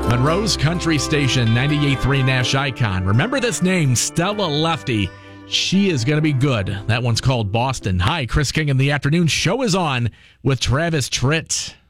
Monroe's Country Station, 98.3 Nash Icon. Remember this name, Stella Lefty. She is going to be good. That one's called Boston. Hi, Chris King in the afternoon. Show is on with Travis Tritt.